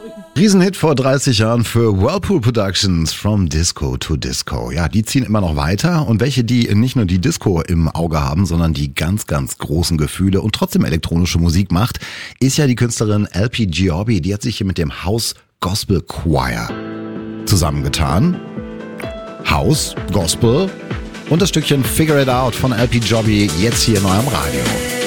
Riesenhit vor 30 Jahren für Whirlpool Productions, From Disco to Disco. Ja, die ziehen immer noch weiter und welche, die nicht nur die Disco im Auge haben, sondern die ganz, ganz großen Gefühle und trotzdem elektronische Musik macht, ist ja die Künstlerin LP Giobbi. Die hat sich hier mit dem House Gospel Choir zusammengetan. House, Gospel und das Stückchen Figure It Out von LP Giobbi jetzt hier neu am Radio.